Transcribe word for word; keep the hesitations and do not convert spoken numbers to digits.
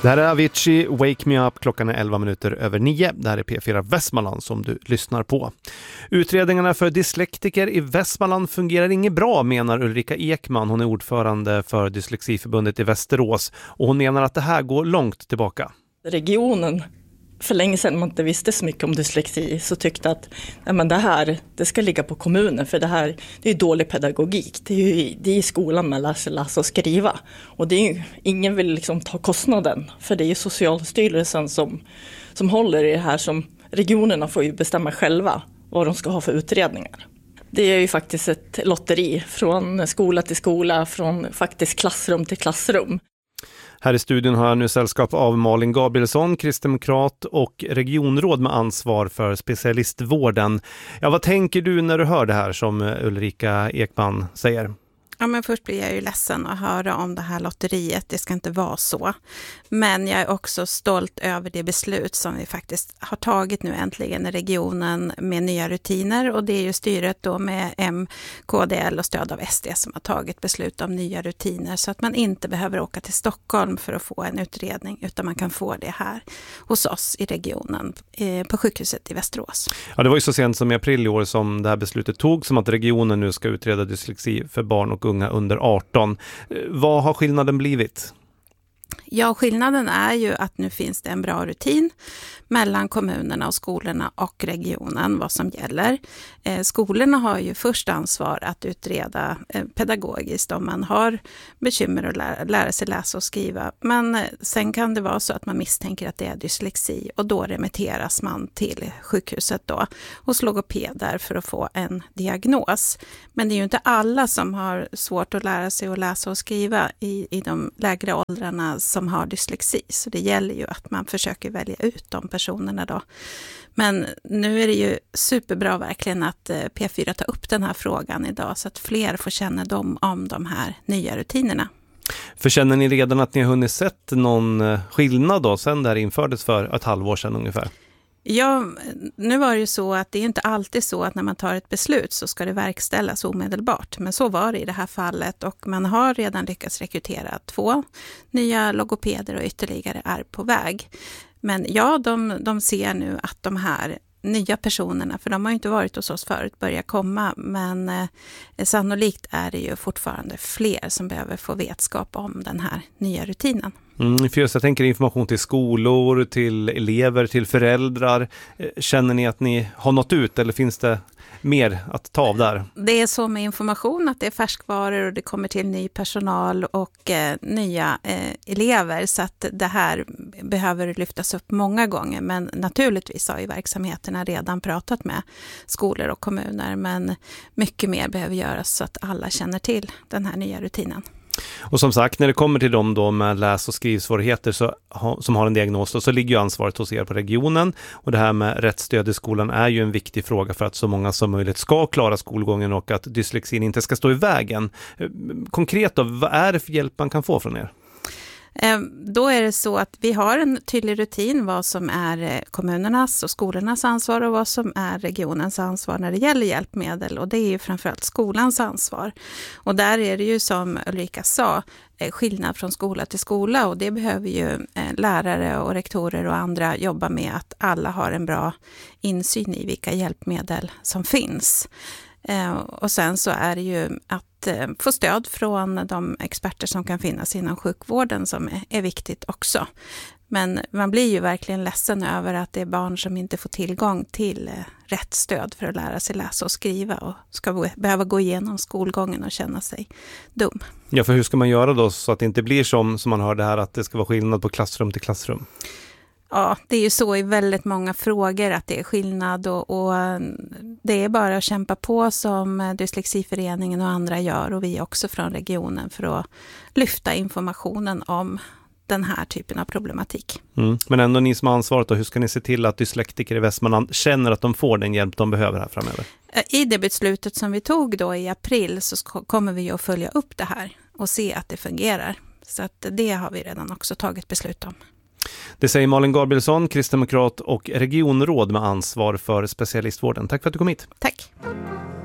Det här är Avicii, Wake Me Up, klockan är elva minuter över nio. Det här är P fyra Västmanland som du lyssnar på. Utredningarna för dyslektiker i Västmanland fungerar inget bra, menar Ulrika Ekman. Hon är ordförande för Dyslexiförbundet i Västerås och hon menar att det här går långt tillbaka. Regionen, för länge sedan man inte visste så mycket om dyslexi, så tyckte att nej, men det här det ska ligga på kommunen, för det här det är dålig pedagogik. Det är ju det är i skolan man lär sig läsa och skriva. Och det är ju, ingen vill liksom ta kostnaden, för det är ju Socialstyrelsen som, som håller i det här. Som regionerna får ju bestämma själva vad de ska ha för utredningar. Det är ju faktiskt ett lotteri från skola till skola, från faktiskt klassrum till klassrum. Här i studion har jag nu sällskap av Malin Gabrielsson, kristdemokrat och regionråd med ansvar för specialistvården. Ja, vad tänker du när du hör det här som Ulrika Ekman säger? Ja, men först blir jag ju ledsen att höra om det här lotteriet. Det ska inte vara så. Men jag är också stolt över det beslut som vi faktiskt har tagit nu äntligen i regionen med nya rutiner. Och det är ju styret då med M, K D L och stöd av S D som har tagit beslut om nya rutiner. Så att man inte behöver åka till Stockholm för att få en utredning, utan man kan få det här hos oss i regionen på sjukhuset i Västerås. Ja, det var ju så sent som i april i år som det här beslutet tog, som att regionen nu ska utreda dyslexi för barn och unga under arton. Vad har skillnaden blivit? Ja, skillnaden är ju att nu finns det en bra rutin mellan kommunerna och skolorna och regionen vad som gäller. Eh, skolorna har ju först ansvar att utreda eh, pedagogiskt om man har bekymmer att lära, lära sig läsa och skriva. Men eh, sen kan det vara så att man misstänker att det är dyslexi, och då remitteras man till sjukhuset då hos logopeder för att få en diagnos. Men det är ju inte alla som har svårt att lära sig att läsa och skriva i, i de lägre åldrarna som har dyslexi. Så det gäller ju att man försöker välja ut de personerna då. Men nu är det ju superbra verkligen att P fyra tar upp den här frågan idag, så att fler får känna dem om de här nya rutinerna. För känner ni redan att ni har hunnit sett någon skillnad då sen det här infördes för ett halvår sedan ungefär? Ja, nu var det ju så att det är inte alltid så att när man tar ett beslut så ska det verkställas omedelbart. Men så var det i det här fallet, och man har redan lyckats rekrytera två nya logopeder och ytterligare är på väg. Men ja, de, de ser nu att de här nya personerna, för de har ju inte varit hos oss förut, börjar komma. Men eh, sannolikt är det ju fortfarande fler som behöver få vetskap om den här nya rutinen. Mm, för just jag tänker information till skolor, till elever, till föräldrar. Känner ni att ni har nått ut, eller finns det mer att ta av där? Det är så med information att det är färskvaror och det kommer till ny personal och eh, nya eh, elever, så att det här behöver lyftas upp många gånger. Men naturligtvis har ju verksamheterna redan pratat med skolor och kommuner, men mycket mer behöver göras så att alla känner till den här nya rutinen. Och som sagt, när det kommer till dem då med läs- och skrivsvårigheter så, ha, som har en diagnos då, så ligger ju ansvaret hos er på regionen. Och det här med rätt stöd i skolan är ju en viktig fråga för att så många som möjligt ska klara skolgången och att dyslexin inte ska stå i vägen. Konkret då, vad är det för hjälp man kan få från er? Då är det så att vi har en tydlig rutin vad som är kommunernas och skolornas ansvar och vad som är regionens ansvar när det gäller hjälpmedel, och det är ju framförallt skolans ansvar. Och där är det ju, som Ulrika sa, skillnad från skola till skola, och det behöver ju lärare och rektorer och andra jobba med, att alla har en bra insyn i vilka hjälpmedel som finns. Och sen så är det ju att få stöd från de experter som kan finnas inom sjukvården som är viktigt också. Men man blir ju verkligen ledsen över att det är barn som inte får tillgång till rätt stöd för att lära sig läsa och skriva och ska behöva gå igenom skolgången och känna sig dum. Ja, för hur ska man göra då så att det inte blir som, som man hörde här, att det ska vara skillnad på klassrum till klassrum? Ja, det är ju så i väldigt många frågor att det är skillnad, och, och det är bara att kämpa på som Dyslexiföreningen och andra gör, och vi också från regionen, för att lyfta informationen om den här typen av problematik. Mm. Men ändå ni som har ansvaret, och hur ska ni se till att dyslektiker i Västmanland känner att de får den hjälp de behöver här framöver? I det beslutet som vi tog då i april så kommer vi att följa upp det här och se att det fungerar. Så att det har vi redan också tagit beslut om. Det säger Malin Gabrielsson, kristdemokrat och regionråd med ansvar för specialistvården. Tack för att du kom hit. Tack.